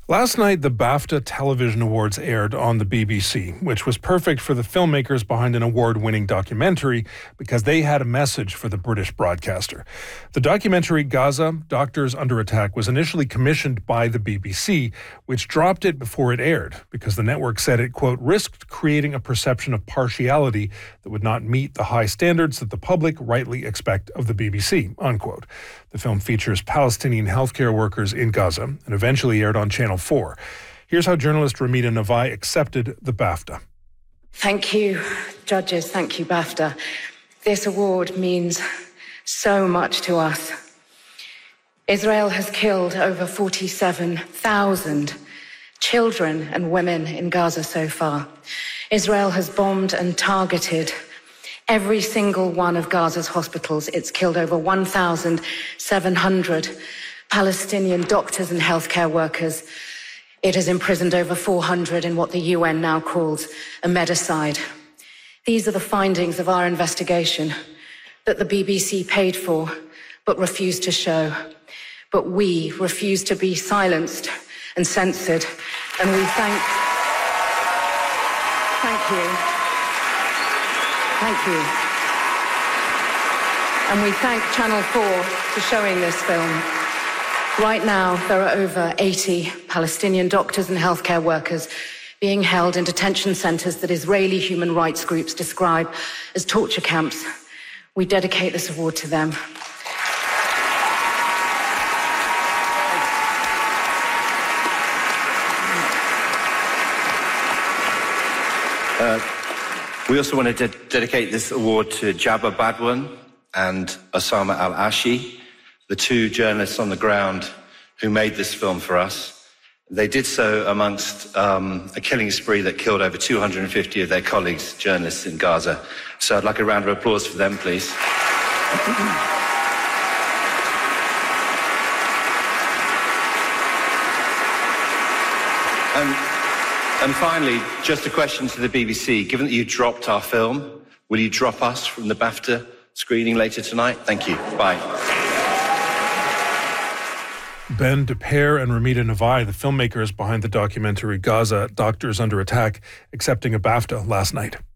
Last night, the BAFTA Television Awards aired on the BBC, which was perfect for the filmmakers behind an award-winning documentary because they had a message for the British broadcaster. The documentary Gaza, Doctors Under Attack was initially commissioned by the BBC, which dropped it before it aired because the network said it, quote, risked creating a perception of partiality that would not meet the high standards that the public rightly expect of the BBC, unquote. The film features Palestinian healthcare workers in Gaza and eventually aired on Channel 4. Here's how journalist Ramita Navai accepted the BAFTA. Thank you, judges. Thank you, BAFTA. This award means so much to us. Israel has killed over 47,000 children and women in Gaza so far. Israel has bombed and targeted every single one of Gaza's hospitals. It's killed over 1,700 Palestinian doctors and healthcare workers. It has imprisoned over 400 in what the UN now calls a medicide. These are the findings of our investigation that the BBC paid for but refused to show. But we refuse to be silenced and censored. And we thank you. Thank you. And we thank Channel 4 for showing this film. Right now, there are over 80 Palestinian doctors and healthcare workers being held in detention centres that Israeli human rights groups describe as torture camps. We dedicate this award to them. We also want to dedicate this award to Jabba Badwan and Osama al-Ashi, the two journalists on the ground who made this film for us. They did so amongst a killing spree that killed over 250 of their colleagues, journalists in Gaza. So I'd like a round of applause for them, please. And finally, just a question to the BBC. Given that you dropped our film, will you drop us from the BAFTA screening later tonight? Thank you. Bye. Ben De Pere and Ramita Navai, the filmmakers behind the documentary Gaza, Doctors Under Attack, accepting a BAFTA last night.